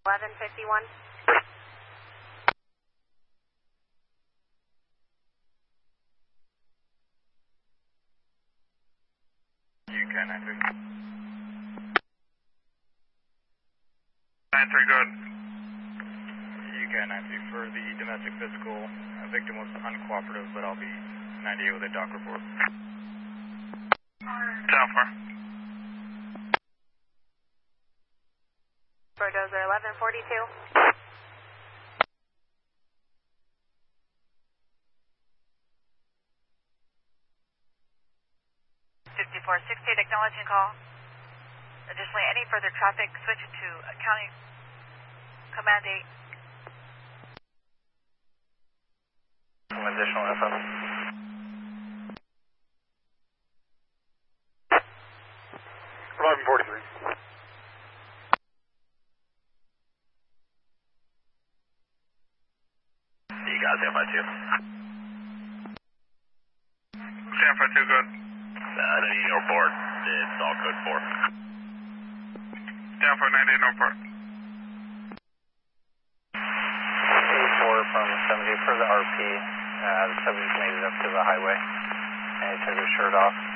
1151. UK 93. 93, good. UK 93, for the domestic physical, a victim was uncooperative, but I'll be 98 with a doc report. Down for. Bulldozer 1142. 5468, acknowledging call. Additionally, any further traffic, switch to County Command 8. Some additional info. 1143. You got San Francisco. San Francisco, good. I don't need no board. It's all code 4. Down for 98, no port. 84 from 70 for the RP. The subject made it up to the highway and he took his shirt off.